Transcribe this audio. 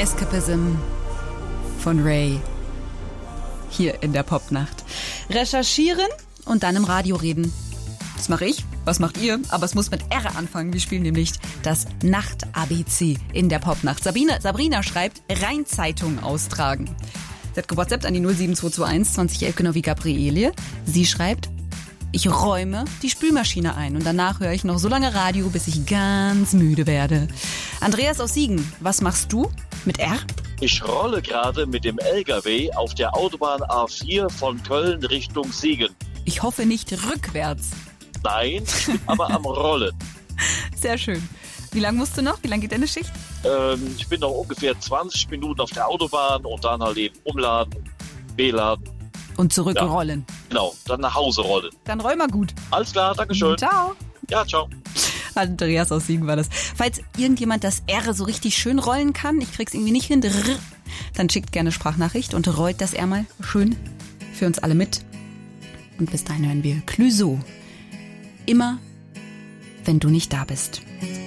Escapism von Ray. Hier in der Popnacht. Recherchieren und dann im Radio reden. Das mache ich. Was macht ihr? Aber es muss mit R anfangen. Wir spielen nämlich das Nacht-ABC in der Popnacht. Sabrina schreibt, Rheinzeitung austragen. Sie hat gewhatsappt an die 07221 2011, genau wie Gabriele. Sie schreibt, ich räume die Spülmaschine ein und danach höre ich noch so lange Radio, bis ich ganz müde werde. Andreas aus Siegen, was machst du mit R? Ich rolle gerade mit dem LKW auf der Autobahn A4 von Köln Richtung Siegen. Ich hoffe nicht rückwärts. Nein, aber am Rollen. Sehr schön. Wie lange musst du noch? Wie lange geht deine Schicht? Ich bin noch ungefähr 20 Minuten auf der Autobahn und dann halt eben umladen, beladen. Und zurückrollen. Ja, genau, dann nach Hause rollen. Dann roll mal gut. Alles klar, dankeschön. Ciao. Ja, ciao. Andreas aus Siegen war das. Falls irgendjemand das R so richtig schön rollen kann, ich krieg's irgendwie nicht hin, dann schickt gerne Sprachnachricht und rollt das R mal schön für uns alle mit. Und bis dahin hören wir Clouseau. Immer, wenn du nicht da bist.